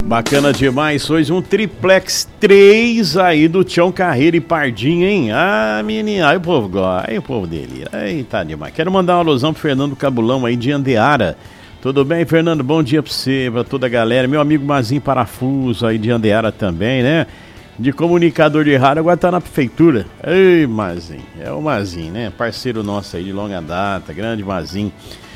Bacana demais, hoje um triplex 3 aí do Tião Carreiro e Pardinho, hein? Ah, menina, aí o povo gosta, aí o povo dele, aí tá demais. Quero mandar uma alusão pro Fernando Cabulão aí de Andeara. Tudo bem, Fernando? Bom dia pra você, pra toda a galera. Meu amigo Mazinho Parafuso aí de Andeara também, né? De comunicador de rádio, agora tá na prefeitura. Ei, Mazinho, é o Mazinho, né? Parceiro nosso aí de longa data, grande Mazinho.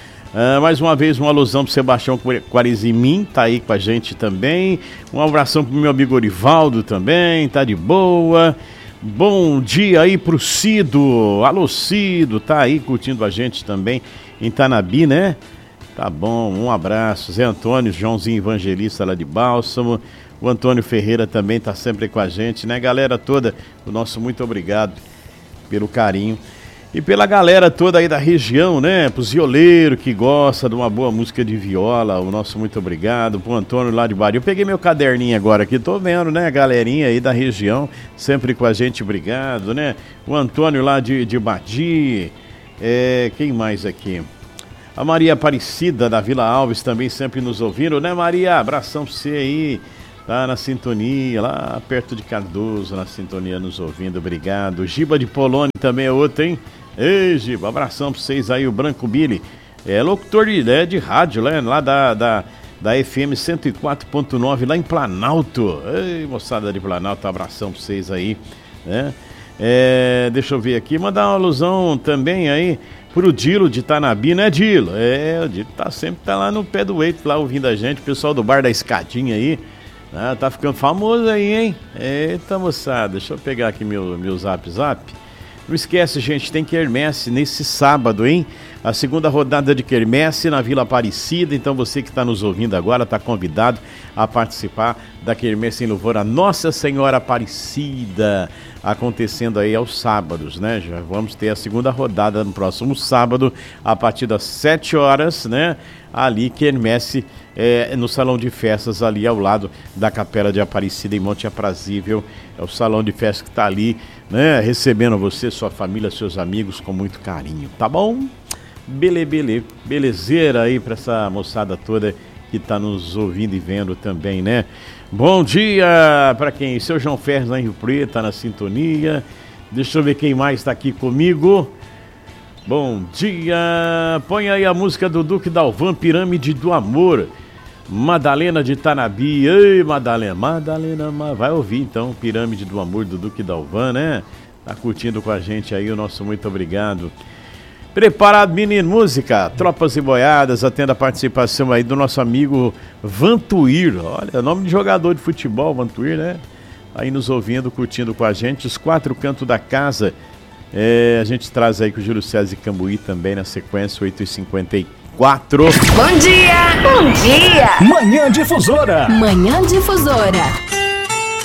Mais uma vez, uma alusão pro Sebastião Quaresimin, tá aí com a gente também. Um abração pro meu amigo Orivaldo também, tá de boa. Bom dia aí pro Cido. Alô, Cido, tá aí curtindo a gente também em Tanabi, né? Tá bom, um abraço. Zé Antônio, Joãozinho Evangelista lá de Bálsamo. O Antônio Ferreira também tá sempre com a gente, né? Galera toda, o nosso muito obrigado pelo carinho. E pela galera toda aí da região, né? Pros violeiros que gostam de uma boa música de viola, o nosso muito obrigado. Pro Antônio lá de Bari. Eu peguei meu caderninho agora aqui, tô vendo, né? A galerinha aí da região, sempre com a gente, obrigado, né? O Antônio lá de Badi. Quem mais aqui? A Maria Aparecida da Vila Alves também sempre nos ouvindo, né, Maria? Abração pra você aí. Tá na sintonia, lá perto de Cardoso, na sintonia nos ouvindo, obrigado. Giba de Polônia também é outro, hein? Ei, Giba, abração pra vocês aí, o Branco Billy. É locutor de rádio, né? Lá da FM 104.9, lá em Planalto. Ei, moçada de Planalto, abração pra vocês aí, né? Deixa eu ver aqui, mandar uma alusão também aí pro Dilo de Tanabi, né, Dilo? O Dilo tá lá no pé do eito, lá ouvindo a gente, o pessoal do Bar da Escadinha aí. Tá ficando famoso aí, hein? Eita, moçada, deixa eu pegar aqui meu zap. Não esquece, gente, tem quermesse nesse sábado, hein? A segunda rodada de quermesse na Vila Aparecida. Então você que está nos ouvindo agora está convidado a participar da quermesse em louvor a Nossa Senhora Aparecida, acontecendo aí aos sábados, né? Já vamos ter a segunda rodada no próximo sábado, a partir das 7 horas, né? Ali, quermesse no salão de festas ali ao lado da Capela de Aparecida em Monte Aprazível. É o salão de festas que está ali, né? Recebendo você, sua família, seus amigos com muito carinho, tá bom? Belezeira aí pra essa moçada toda que tá nos ouvindo e vendo também, né? Bom dia pra quem? Seu João Ferres lá em Rio Preto, tá na sintonia. Deixa eu ver quem mais tá aqui comigo. Bom dia, põe aí a música do Duque Dalvan, Pirâmide do Amor. Madalena de Tanabi. Ei, Madalena, vai ouvir então Pirâmide do Amor do Duque Dalvan, né? Tá curtindo com a gente aí, o nosso muito obrigado. Preparado, menino, música, Tropas e Boiadas, atenda a participação aí do nosso amigo Vantuir. Olha, nome de jogador de futebol, Vantuir, né? Aí nos ouvindo, curtindo com a gente, os 4 cantos da casa. A gente traz aí com o Júlio César e Cambuí também na sequência, 8h54. Bom dia! Manhã Difusora.